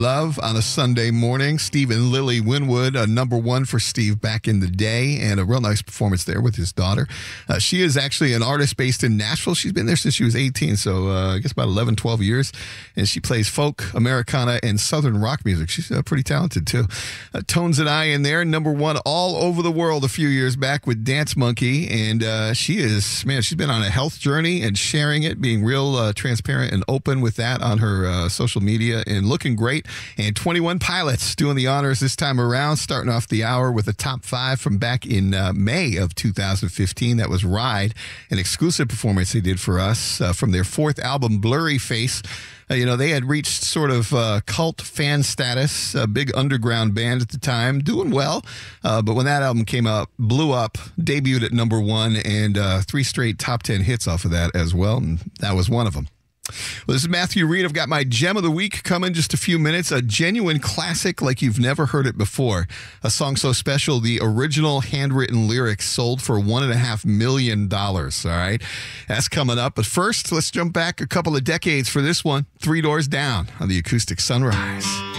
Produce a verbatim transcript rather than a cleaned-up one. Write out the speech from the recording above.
Love on a Sunday morning. Steve and Lily Winwood, a number one for Steve back in the day, and a real nice performance there with his daughter. Uh, she is actually an artist based in Nashville. She's been there since she was eighteen, so uh, I guess about eleven, twelve years. And she plays folk, Americana, and Southern rock music. She's uh, pretty talented, too. Uh, Tones and I in there, number one all over the world a few years back with Dance Monkey. And uh, she is, man, she's been on a health journey and sharing it, being real uh, transparent and open with that on her uh, social media and looking great. And twenty-one Pilots doing the honors this time around, starting off the hour with a top five from back in uh, May of two thousand fifteen. That was Ride, an exclusive performance they did for us uh, from their fourth album, Blurry Face. Uh, you know, they had reached sort of uh, cult fan status, a big underground band at the time, doing well. Uh, but when that album came out, blew up, debuted at number one, and uh, three straight top ten hits off of that as well. And that was one of them. Well, this is Matthew Reed. I've got my gem of the week coming in just a few minutes. A genuine classic like you've never heard it before. A song so special, the original handwritten lyrics sold for one and a half million dollars. All right. That's coming up. But first, let's jump back a couple of decades for this one. Three Doors Down on the Acoustic Sunrise.